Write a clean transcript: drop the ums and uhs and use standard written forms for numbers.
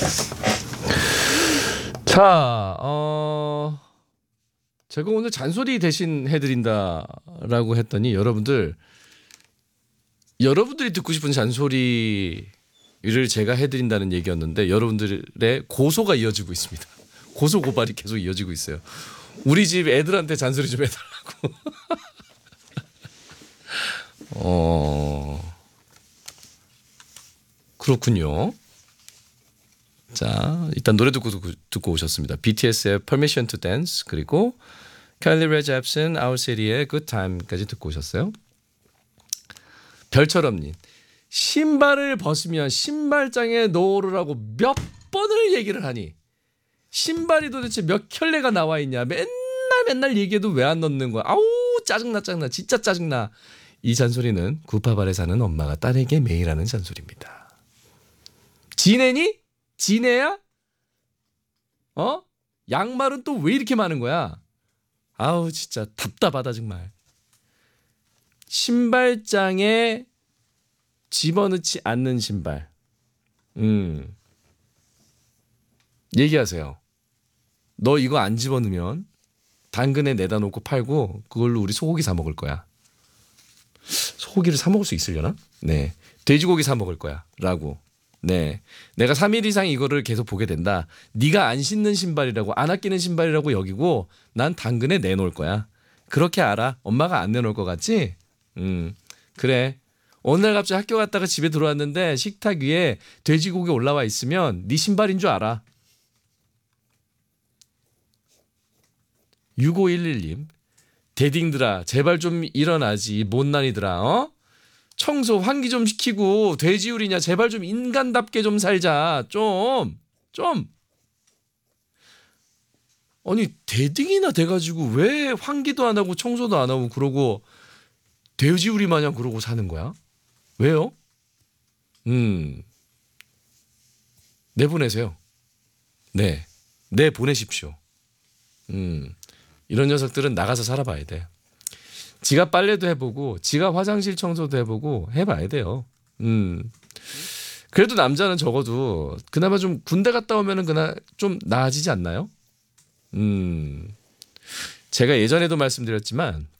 자, 제가 오늘 잔소리 대신 해드린다라고 했더니 여러분들이 듣고 싶은 잔소리를 제가 해드린다는 얘기였는데 여러분들의 고소가 이어지고 있습니다. 고소 고발이 계속 이어지고 있어요. 우리 집 애들한테 잔소리 좀 해달라고. 그렇군요. 자, 일단 노래 듣고 오셨습니다. BTS의 Permission to Dance 그리고 Kylie Rae Jepsen Our City의 Good Time까지 듣고 오셨어요. 별처럼님, 신발을 벗으면 신발장에 넣으라고 몇 번을 얘기를 하니 신발이 도대체 몇 켤레가 나와 있냐 맨날 얘기해도 왜 안 넣는 거야. 아우 짜증나 진짜 짜증나. 이 잔소리는 구파발에 사는 엄마가 딸에게 매일 하는 잔소리입니다. 지내니? 지내야? 양말은 또 왜 이렇게 많은 거야? 아우 진짜 답답하다 정말. 신발장에 집어넣지 않는 신발. 얘기하세요. 너 이거 안 집어넣으면 당근에 내다 놓고 팔고 그걸로 우리 소고기 사 먹을 거야. 소고기를 사 먹을 수 있으려나? 네. 돼지고기 사 먹을 거야. 라고. 네. 내가 3일 이상 이거를 계속 보게 된다. 네가 안 신는 신발이라고 안 아끼는 신발이라고 여기고 난 당근에 내놓을 거야. 그렇게 알아. 엄마가 안 내놓을 것 같지? 그래. 어느 날 갑자기 학교 갔다가 집에 들어왔는데 식탁 위에 돼지고기 올라와 있으면 네 신발인 줄 알아. 6511님. 대딩들아 제발 좀 일어나지 못난이들아. 청소 환기 좀 시키고 돼지우리냐 제발 좀 인간답게 좀 살자. 좀 아니 대딩이나 돼가지고 왜 환기도 안 하고 청소도 안 하고 그러고 돼지우리 마냥 그러고 사는 거야? 왜요? 내보내세요. 네 내보내십시오. 이런 녀석들은 나가서 살아봐야 돼. 지가 빨래도 해보고 지가 화장실 청소도 해보고 해봐야 돼요. 그래도 남자는 적어도 그나마 좀 군대 갔다 오면은 그나 좀 나아지지 않나요? 제가 예전에도 말씀드렸지만